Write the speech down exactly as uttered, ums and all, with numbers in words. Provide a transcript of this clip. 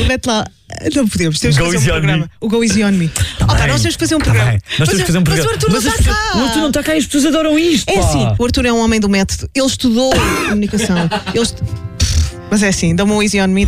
mete lá. Não podemos, temos que Go fazer um Easy on programa. Me. O Go Easy on Me. Tá Opa, bem, nós temos que fazer um tá programa. bem. Nós temos que fazer um programa. Mas o Arthur não Mas está as- cá. O Arthur não está cá e as pessoas adoram isto. É pá. assim, o Arthur é um homem do método. Ele estudou comunicação. Ele est... Mas é assim, dá-me um Easy on Me.